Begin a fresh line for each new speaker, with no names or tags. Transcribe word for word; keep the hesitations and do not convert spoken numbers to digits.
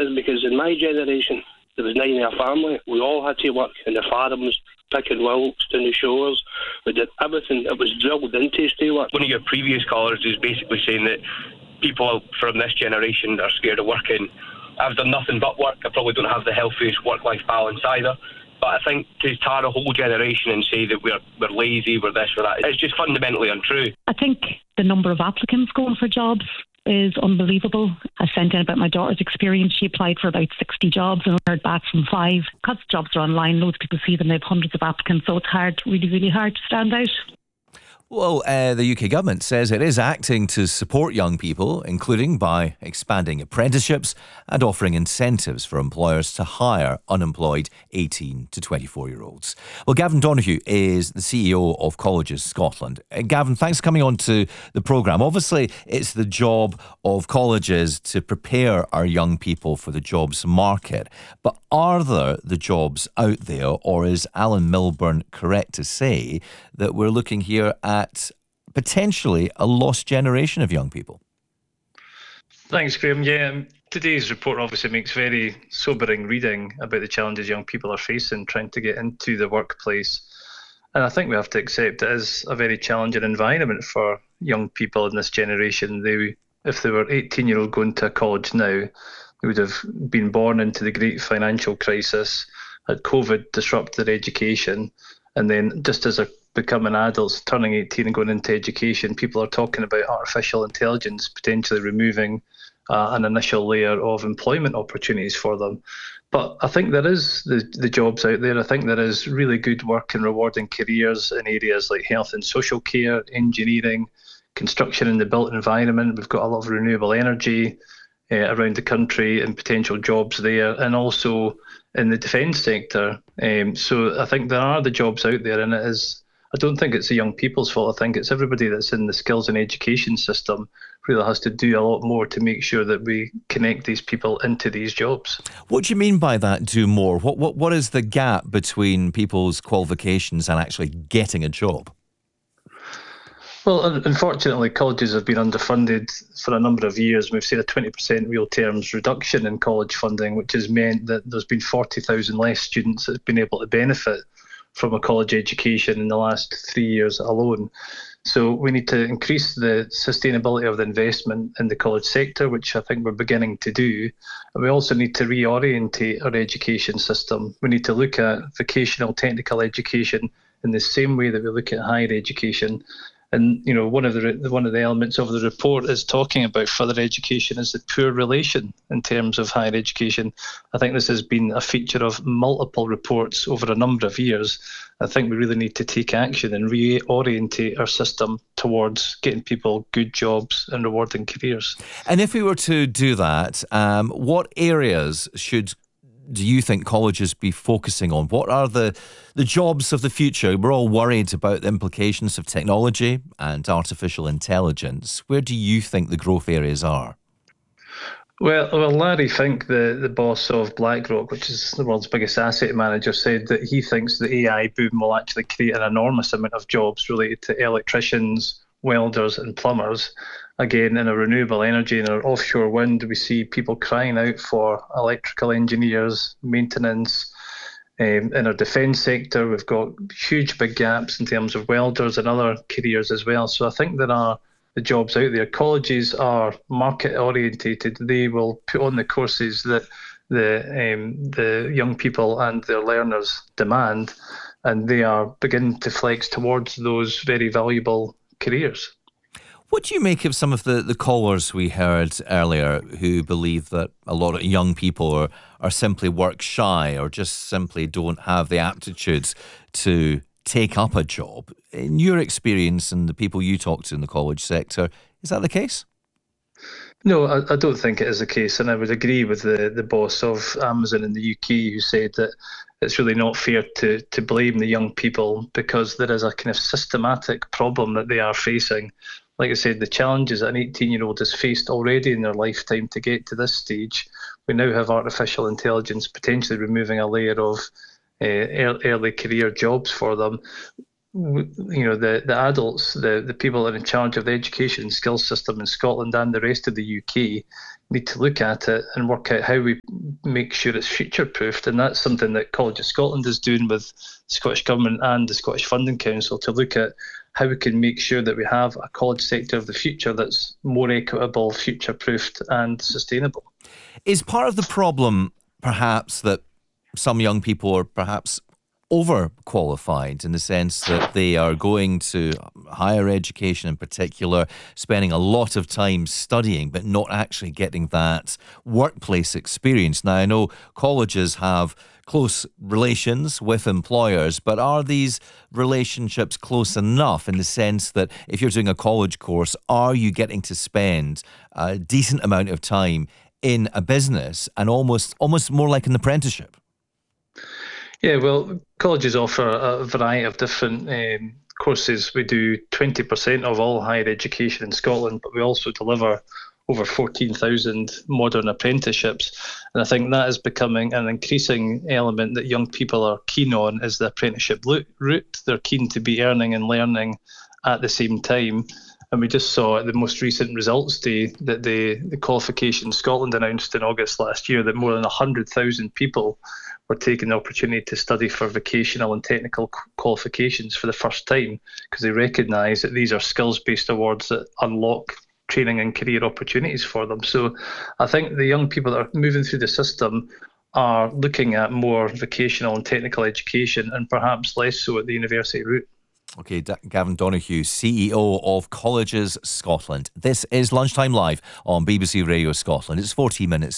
it is, because in my generation, there was nine in our family. We all had to work in the farms, picking wilks down the shores. We did everything. It was drilled into us to work.
One of your previous callers was basically saying that people from this generation are scared of working. I've done nothing but work. I probably don't have the healthiest work-life balance either. But I think to tar a whole generation and say that we're we're lazy, we're this, we're that, it's just fundamentally untrue.
I think the number of applicants going for jobs is unbelievable. I sent in about my daughter's experience. She applied for about sixty jobs and heard back from five. Because jobs are online, loads of people see them, they have hundreds of applicants, so it's hard, really, really hard to stand out.
Well, uh, the U K government says it is acting to support young people, including by expanding apprenticeships and offering incentives for employers to hire unemployed eighteen to twenty-four-year-olds. Well, Gavin Donoghue is the C E O of Colleges Scotland. Uh, Gavin, thanks for coming on to the programme. Obviously, it's the job of colleges to prepare our young people for the jobs market. But are there the jobs out there, or is Alan Milburn correct to say that we're looking here at At potentially a lost generation of young people?
Thanks, Graham. Yeah, um, today's report obviously makes very sobering reading about the challenges young people are facing trying to get into the workplace. And I think we have to accept it is a very challenging environment for young people in this generation. They, if they were eighteen-year-old going to college now, they would have been born into the great financial crisis, had COVID disrupt their education, and then just as a becoming adults, turning eighteen and going into education, people are talking about artificial intelligence potentially removing uh, an initial layer of employment opportunities for them. But I think there is the, the jobs out there. I think there is really good work and rewarding careers in areas like health and social care, engineering, construction in the built environment. We've got a lot of renewable energy uh, around the country and potential jobs there, and also in the defence sector. Um, so I think there are the jobs out there, and it is, I don't think it's the young people's fault. I think it's everybody that's in the skills and education system really has to do a lot more to make sure that we connect these people into these jobs.
What do you mean by that, do more? What what What is the gap between people's qualifications and actually getting a job?
Well, unfortunately, colleges have been underfunded for a number of years. We've seen a twenty percent real terms reduction in college funding, which has meant that there's been forty thousand less students that have been able to benefit from a college education in the last three years alone. So we need to increase the sustainability of the investment in the college sector, which I think we're beginning to do. And we also need to reorientate our education system. We need to look at vocational technical education in the same way that we look at higher education. And, you know, one of the one of the elements of the report is talking about further education as the poor relation in terms of higher education. I think this has been a feature of multiple reports over a number of years. I think we really need to take action and reorientate our system towards getting people good jobs and rewarding careers.
And if we were to do that, um, what areas should do you think colleges be focusing on? What are the the jobs of the future? We're all worried about the implications of technology and artificial intelligence. Where do you think the growth areas are?
Well, well, Larry Fink, the, the boss of BlackRock, which is the world's biggest asset manager, said that he thinks the A I boom will actually create an enormous amount of jobs related to electricians, welders and plumbers. Again, in our renewable energy and our offshore wind, we see people crying out for electrical engineers, maintenance. Um, in our defence sector, we've got huge big gaps in terms of welders and other careers as well. So I think there are the jobs out there. Colleges are market orientated. They will put on the courses that the um, the young people and their learners demand, and they are beginning to flex towards those very valuable careers.
What do you make of some of the, the callers we heard earlier who believe that a lot of young people are, are simply work shy or just simply don't have the aptitudes to take up a job? In your experience and the people you talk to in the college sector, is that the case?
No, I, I don't think it is the case. And I would agree with the, the boss of Amazon in the U K who said that it's really not fair to, to blame the young people because there is a kind of systematic problem that they are facing. Like I said, the challenges that an eighteen-year-old has faced already in their lifetime to get to this stage, we now have artificial intelligence potentially removing a layer of uh, early career jobs for them. you know, the, the adults, the, the people that are in charge of the education and skills system in Scotland and the rest of the U K need to look at it and work out how we make sure it's future-proofed. And that's something that College of Scotland is doing with the Scottish Government and the Scottish Funding Council, to look at how we can make sure that we have a college sector of the future that's more equitable, future-proofed and sustainable.
Is part of the problem perhaps that some young people are perhaps overqualified, in the sense that they are going to higher education in particular, spending a lot of time studying but not actually getting that workplace experience? Now, I know colleges have close relations with employers, but are these relationships close enough, in the sense that if you're doing a college course, are you getting to spend a decent amount of time in a business, and almost almost more like an apprenticeship?
Yeah, well, colleges offer a variety of different um, courses. We do twenty percent of all higher education in Scotland, but we also deliver over fourteen thousand modern apprenticeships. And I think that is becoming an increasing element that young people are keen on, is the apprenticeship route. They're keen to be earning and learning at the same time. And we just saw at the most recent results day that the, the Qualification Scotland announced in August last year that more than one hundred thousand people were taking the opportunity to study for vocational and technical qualifications for the first time, because they recognise that these are skills-based awards that unlock training and career opportunities for them. So I think the young people that are moving through the system are looking at more vocational and technical education, and perhaps less so at the university route.
Okay, D- Gavin Donoghue, C E O of Colleges Scotland. This is Lunchtime Live on B B C Radio Scotland. It's fourteen minutes